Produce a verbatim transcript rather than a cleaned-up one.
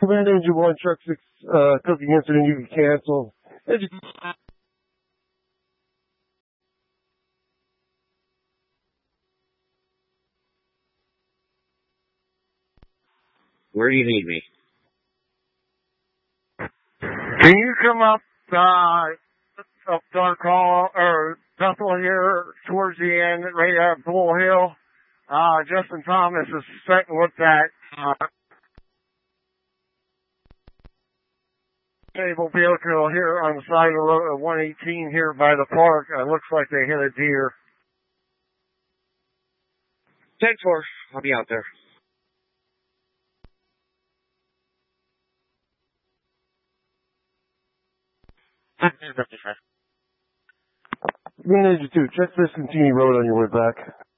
Command Engine one, Truck six, uh, cooking incident, you can cancel. Engine Where do you need me? Can you come up, uh, up Dark Hall, or Bethel here, towards the end, right at Bull Hill? Uh, Justin Thomas is setting with that, uh, table vehicle here on the side of the road, one eighteen here by the park. It looks like they hit a deer. ten four. I'll be out there. Command Engine two, check this Continue Road on your way back.